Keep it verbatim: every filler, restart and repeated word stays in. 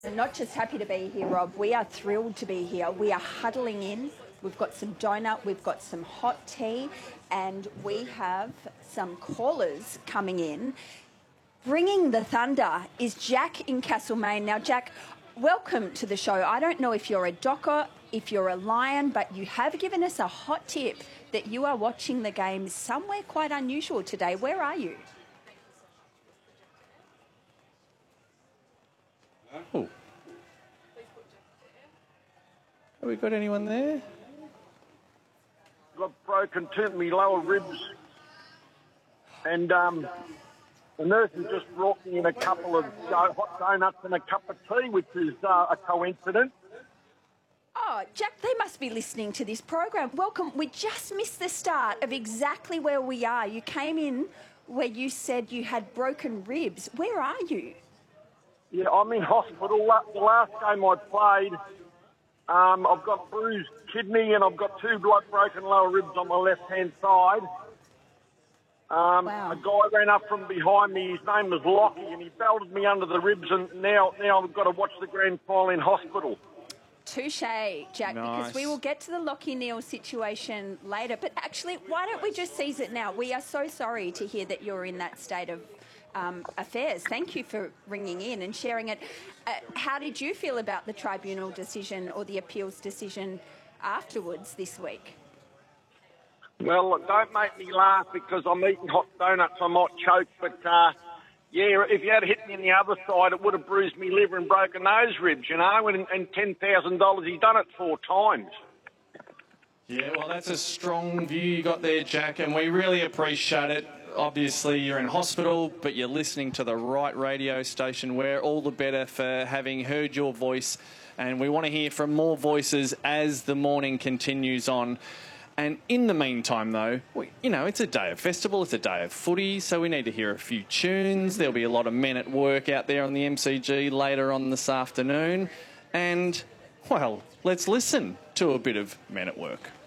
And not just happy to be here, Rob, we are thrilled to be here. We are huddling in. We've got some donut, we've got some hot tea, and we have some callers coming in. Bringing the thunder is Jack in Castlemaine. Now, Jack, welcome to the show. I don't know if you're a Docker, if you're a Lion, but you have given us a hot tip that you are watching the game somewhere quite unusual today. Where are you? Oh. Have we got anyone there? Got broken two of me lower ribs, and um, the nurse has just brought me in a couple of uh, hot donuts and a cup of tea, which is uh, a coincidence. Oh, Jack, they must be listening to this program. Welcome. We just missed the start of exactly where we are. You came in where you said you had broken ribs. Where are you? Yeah, I'm in hospital. The last game I played, um, I've got bruised kidney and I've got two blood broken lower ribs on my left-hand side. Um, Wow. A guy ran up from behind me. His name was Lockie, and he belted me under the ribs. And now, now I've got to watch the grand final in hospital. Touche, Jack, Nice. because we will get to the Lockie Neal situation later. But actually, why don't we just seize it now? We are so sorry to hear that you're in that state of um, affairs. Thank you for ringing in and sharing it. Uh, how did you feel about the tribunal decision or the appeals decision afterwards this week? Well, look, don't make me laugh because I'm eating hot donuts. I might choke, but uh, yeah, if you had hit me on the other side, it would have bruised me liver and broken those ribs, you know. And, and ten thousand dollars, he's done it four times. Yeah, well, that's a strong view you got there, Jack, and we really appreciate it. Obviously, you're in hospital, but you're listening to the right radio station. We're all the better for having heard your voice, and we want to hear from more voices as the morning continues on. And in the meantime, though, we, you know, it's a day of festival, it's a day of footy, so we need to hear a few tunes. There'll be a lot of men at work out there on the M C G later on this afternoon. And, well, let's listen to a bit of Men at Work.